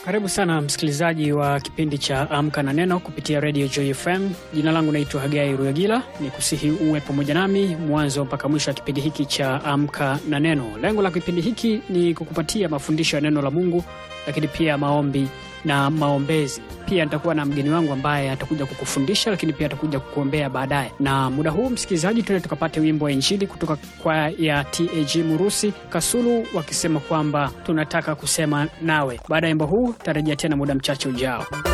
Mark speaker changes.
Speaker 1: Karibu sana msikilizaji wa kipindi cha Amka na Neno kupitia Radio Joy FM. Jina langu naitwa Hagai Ruyagila. Nikusihi uwe pamoja nami mwanzo mpaka mwisho wa kipindi hiki cha Amka na Neno. Lengo la kipindi hiki ni kukupatia mafundisho ya neno la Mungu, lakini pia maombi na maombezi. Pia nitakuwa na mgeni wangu ambaye atakuja kukufundisha, lakini pia atakuja kukuombea baadaye. Na muda huu msikilizaji, tuende tukapate wimbo wa Injili kutoka kwa ya TAG Murusi Kasulu wakisema kwamba tunataka kusema nawe. Baada ya wimbo huu tarejea tena muda mchache ujao.